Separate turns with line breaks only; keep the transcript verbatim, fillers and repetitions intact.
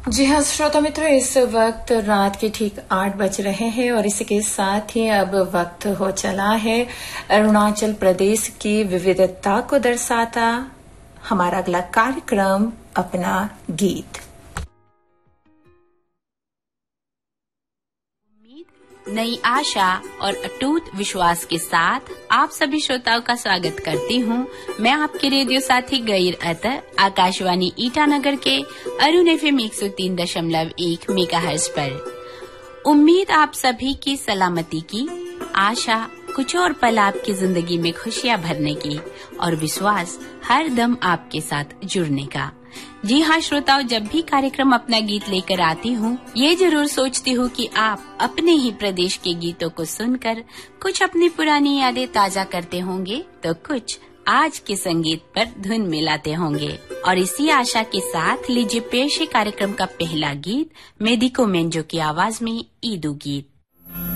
जी हाँ श्रोता मित्रों, इस वक्त रात के ठीक आठ बज रहे हैं और इसी के साथ ही अब वक्त हो चला है अरुणाचल प्रदेश की विविधता को दर्शाता हमारा अगला कार्यक्रम अपना गीत।
नई आशा और अटूट विश्वास के साथ आप सभी श्रोताओं का स्वागत करती हूँ। मैं आपके रेडियो साथी गैर अतर आकाशवाणी ईटानगर के अरुण एफएम एक सौ तीन दशमलव एक मेगाहर्ट्ज पर। उम्मीद आप सभी की सलामती की, आशा कुछ और पल आपकी जिंदगी में खुशियाँ भरने की और विश्वास हर दम आपके साथ जुड़ने का। जी हाँ श्रोताओं, जब भी कार्यक्रम अपना गीत लेकर आती हूँ, ये जरूर सोचती हूँ कि आप अपने ही प्रदेश के गीतों को सुनकर कुछ अपनी पुरानी यादें ताजा करते होंगे, तो कुछ आज के संगीत पर धुन मिलाते होंगे। और इसी आशा के साथ लीजिए पेश है कार्यक्रम का पहला गीत, मेदिको मेंजो की आवाज में ईदू गीत।